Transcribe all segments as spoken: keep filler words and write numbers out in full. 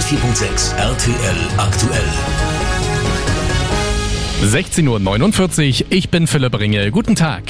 hundertvier Komma sechs R T L aktuell. sechzehn Uhr neunundvierzig, ich bin Philipp Ringel. Guten Tag.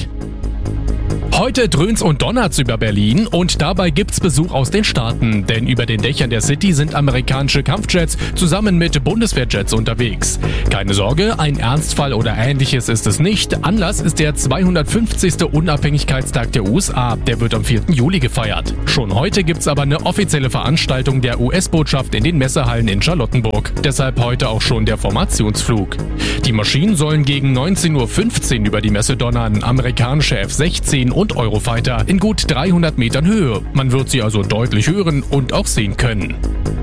Heute dröhnt's und donnert's über Berlin und dabei gibt's Besuch aus den Staaten, denn über den Dächern der City sind amerikanische Kampfjets zusammen mit Bundeswehrjets unterwegs. Keine Sorge, ein Ernstfall oder ähnliches ist es nicht. Anlass ist der zweihundertfünfzigste Unabhängigkeitstag der U S A, der wird am vierten Juli gefeiert. Schon heute gibt's aber eine offizielle Veranstaltung der U S-Botschaft in den Messehallen in Charlottenburg. Deshalb heute auch schon der Formationsflug. Die Maschinen sollen gegen neunzehn Uhr fünfzehn über die Messe donnern, amerikanische F sechzehn und Eurofighter in gut dreihundert Metern Höhe. Man wird sie also deutlich hören und auch sehen können.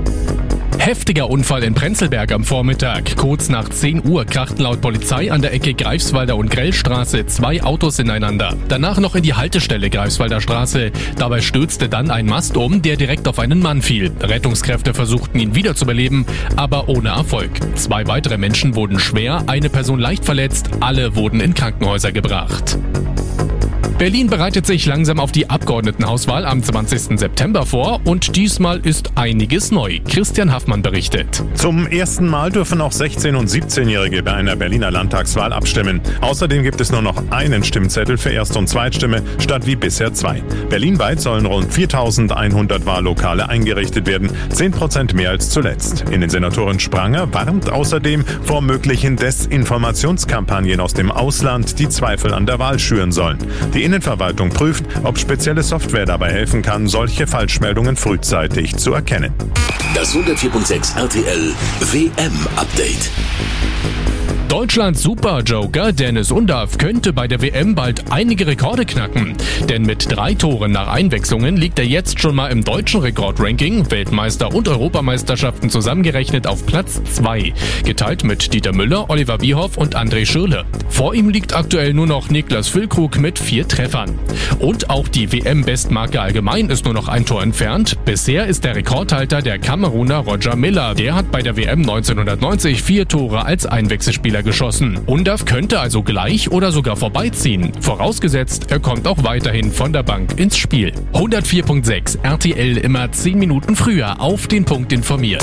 Heftiger Unfall in Prenzlberg am Vormittag. Kurz nach zehn Uhr krachten laut Polizei an der Ecke Greifswalder und Grellstraße zwei Autos ineinander. Danach noch in die Haltestelle Greifswalder Straße. Dabei stürzte dann ein Mast um, der direkt auf einen Mann fiel. Rettungskräfte versuchten ihn wiederzubeleben, aber ohne Erfolg. Zwei weitere Menschen wurden schwer, eine Person leicht verletzt, alle wurden in Krankenhäuser gebracht. Berlin bereitet sich langsam auf die Abgeordnetenhauswahl am zwanzigsten September vor und diesmal ist einiges neu. Christian Haffmann berichtet. Zum ersten Mal dürfen auch sechzehn- und siebzehnjährige bei einer Berliner Landtagswahl abstimmen. Außerdem gibt es nur noch einen Stimmzettel für Erst- und Zweitstimme statt wie bisher zwei. Berlinweit sollen rund viertausendeinhundert Wahllokale eingerichtet werden, zehn Prozent mehr als zuletzt. Innensenatorin Spranger warnt außerdem vor möglichen Desinformationskampagnen aus dem Ausland, die Zweifel an der Wahl schüren sollen. Die Innenverwaltung prüft, ob spezielle Software dabei helfen kann, solche Falschmeldungen frühzeitig zu erkennen. Das hundertvier Komma sechs R T L W M-Update. Deutschlands Superjoker Dennis Undav könnte bei der W M bald einige Rekorde knacken. Denn mit drei Toren nach Einwechslungen liegt er jetzt schon mal im deutschen Rekordranking, Weltmeister und Europameisterschaften zusammengerechnet auf Platz zwei. Geteilt mit Dieter Müller, Oliver Bierhoff und André Schürrle. Vor ihm liegt aktuell nur noch Niklas Füllkrug mit vier Treffern. Und auch die W M-Bestmarke allgemein ist nur noch ein Tor entfernt. Bisher ist der Rekordhalter der Kameruner Roger Milla. Der hat bei der W M neunzehnhundertneunzig vier Tore als Einwechselspieler geschossen. Undav könnte also gleich oder sogar vorbeiziehen. Vorausgesetzt, er kommt auch weiterhin von der Bank ins Spiel. hundertvier Komma sechs R T L immer zehn Minuten früher auf den Punkt informiert.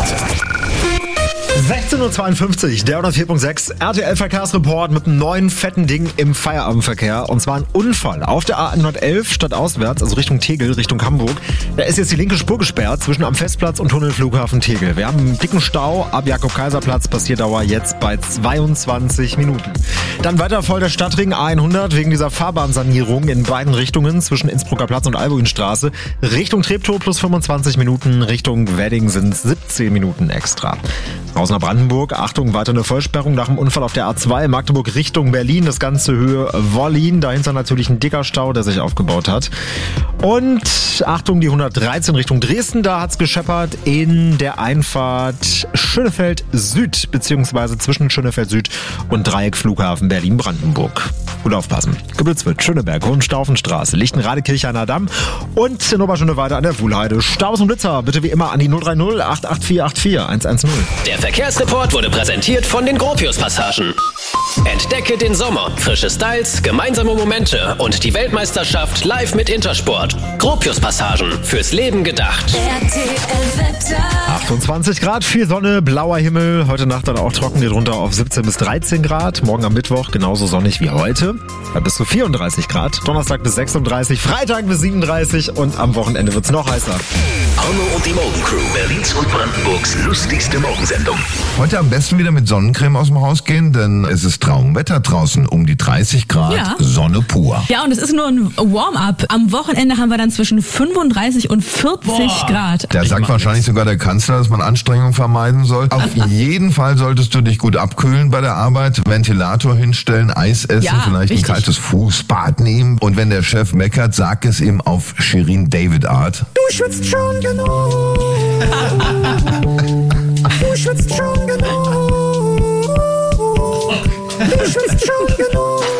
sechzehn Uhr zweiundfünfzig, der hundertvier Komma sechs R T L-Verkehrsreport mit einem neuen fetten Ding im Feierabendverkehr. Und zwar ein Unfall auf der A hundertelf stadtauswärts, also Richtung Tegel, Richtung Hamburg. Da ist jetzt die linke Spur gesperrt zwischen am Festplatz und Tunnelflughafen Tegel. Wir haben einen dicken Stau ab Jakob-Kaiser-Platz, Passierdauer jetzt bei zweiundzwanzig Minuten. Dann weiter voll der Stadtring A hundert wegen dieser Fahrbahnsanierung in beiden Richtungen zwischen Innsbrucker Platz und Albuinstraße. Richtung Treptow plus fünfundzwanzig Minuten, Richtung Wedding sind siebzehn Minuten extra. Raus nach Brandenburg, Achtung, weiter eine Vollsperrung nach dem Unfall auf der A zwei, Magdeburg Richtung Berlin, das Ganze Höhe Wollin, dahinter natürlich ein dicker Stau, der sich aufgebaut hat. Und Achtung, die hundertdreizehn Richtung Dresden, da hat's gescheppert in der Einfahrt Schönefeld Süd, beziehungsweise zwischen Schönefeld Süd und Dreieckflughafen Berlin-Brandenburg. Gut aufpassen. Geblitzt Schöneberg, Hohenstaufenstraße, Lichtenradekirchhainer Damm und in Oberstunde weiter an der Wuhlheide. Staus und Blitzer, bitte wie immer an die null drei null acht acht vier acht vier eins eins null. Der Verkehrsreport wurde präsentiert von den Gropius-Passagen. Entdecke den Sommer, frische Styles, gemeinsame Momente und die Weltmeisterschaft live mit Intersport. Gropius-Passagen, fürs Leben gedacht. R T L-Wetter. achtundzwanzig Grad, viel Sonne, blauer Himmel. Heute Nacht dann auch trocken, geht runter auf siebzehn bis dreizehn Grad. Morgen am Mittwoch genauso sonnig wie heute. Bei bis zu vierunddreißig Grad. Donnerstag bis sechsunddreißig, Freitag bis siebenunddreißig und am Wochenende wird's noch heißer. Arno und die Morgencrew, Berlins und Brandenburgs lustigste Morgensendung. Heute am besten wieder mit Sonnencreme aus dem Haus gehen, denn es ist Traumwetter draußen, um die dreißig Grad, Ja. Sonne pur. Ja, und es ist nur ein Warm-up. Am Wochenende haben wir dann zwischen fünfunddreißig und vierzig Grad. Da sagt wahrscheinlich sogar der Kanzler, dass man Anstrengung vermeiden soll. Auf jeden Fall solltest du dich gut abkühlen bei der Arbeit, Ventilator hinstellen, Eis essen, Ja, vielleicht richtig. ein kaltes Fußbad nehmen. Und wenn der Chef meckert, sag es ihm auf Shirin David Art. Du schwitzt schon genug.